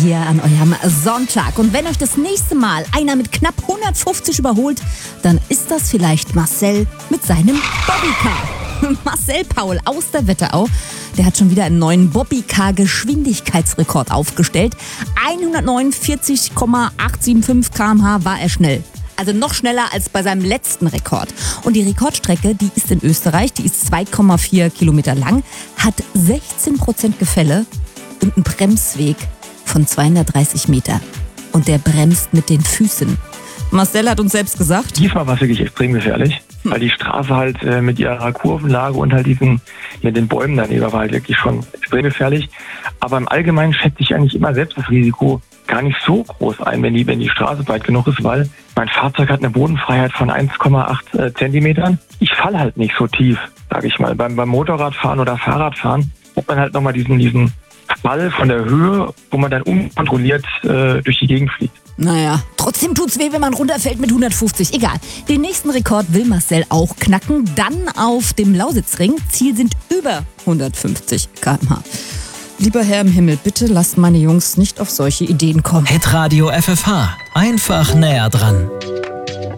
hier an eurem Sonntag. Und wenn euch das nächste Mal einer mit knapp 150 überholt, dann ist das vielleicht Marcel mit seinem Bobbycar. Marcel Paul aus der Wetterau, der hat schon wieder einen neuen Bobbycar-Geschwindigkeitsrekord aufgestellt. 149,875 km/h war er schnell. Also noch schneller als bei seinem letzten Rekord. Und die Rekordstrecke, die ist in Österreich, die ist 2,4 Kilometer lang, hat 16% Gefälle und einen Bremsweg von 230 Meter. Und der bremst mit den Füßen. Marcel hat uns selbst gesagt: Diesmal war es wirklich extrem gefährlich, weil die Straße halt mit ihrer Kurvenlage und halt mit den Bäumen daneben war halt wirklich schon extrem gefährlich. Aber im Allgemeinen schätze ich eigentlich immer selbst das Risiko gar nicht so groß ein, wenn die Straße breit genug ist, weil mein Fahrzeug hat eine Bodenfreiheit von 1,8 Zentimetern. Ich falle halt nicht so tief, sage ich mal. Beim Motorradfahren oder Fahrradfahren hat man halt nochmal diesen Fall von der Höhe, wo man dann unkontrolliert durch die Gegend fliegt. Naja, trotzdem tut's weh, wenn man runterfällt mit 150. Egal. Den nächsten Rekord will Marcel auch knacken. Dann auf dem Lausitzring. Ziel sind über 150 km/h. Lieber Herr im Himmel, bitte lasst meine Jungs nicht auf solche Ideen kommen. Hitradio FFH. Einfach näher dran.